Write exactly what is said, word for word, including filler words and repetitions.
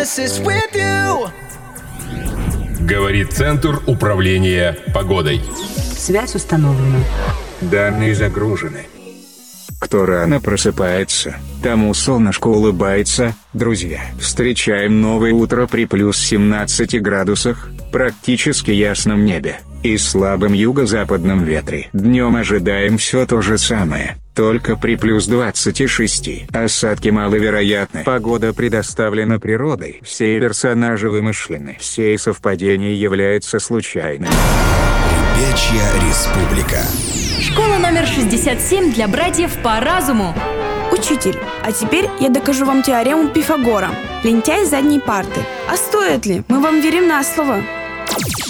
Говорит Центр управления погодой. Связь установлена. Данные загружены. Кто рано просыпается, тому солнышко улыбается. Друзья, встречаем новое утро при плюс семнадцати градусах, практически ясном небе и слабом юго-западном ветре. Днем ожидаем все то же самое, только при плюс двадцати шести. Осадки маловероятны. Погода предоставлена природой. Все персонажи вымышлены. Все совпадения являются случайными. Ребячья республика. Школа номер шестьдесят семь для братьев по разуму. Учитель, а теперь я докажу вам теорему Пифагора. Лентяй с задней парты. А стоит ли? Мы вам верим на слово.